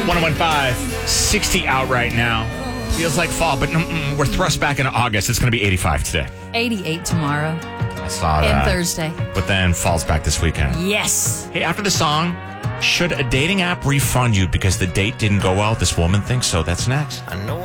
101.5, 60 out right now. Feels like fall, but we're thrust back into August. It's going to be 85 today. 88 tomorrow. I saw that. And Thursday. But then falls back this weekend. Yes. Hey, after the song, should a dating app refund you because the date didn't go well? This woman thinks so. That's next. I know